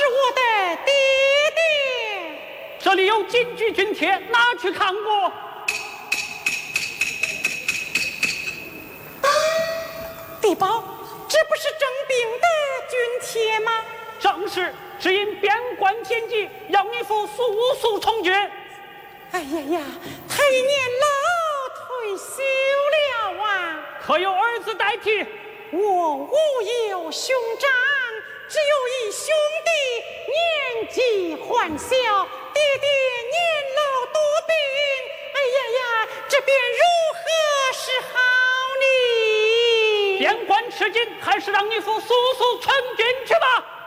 我的爹爹。 这里有金句军帖，拿去看过。 地保，这不是征兵的军帖吗？ 正是，只因边关险急，要你父速速从军。 哎呀呀，太年老退休了啊！ 可有儿子代替？ 我无有兄长，只有一兄弟，年纪还小，爹爹年老多病。哎呀呀，这便如何是好呢？ 边关吃紧，还是让你父速速从军去吧。